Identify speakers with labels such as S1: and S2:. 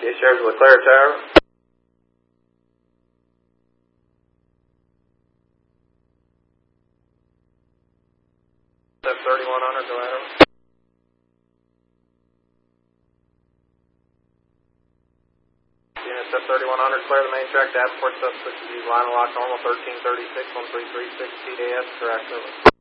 S1: Discharge with clear tower. Step 3100, go ahead. Unit step 3100, clear the main track. Davenport subswitch is line lock normal 1336, 1336, TAS, correct.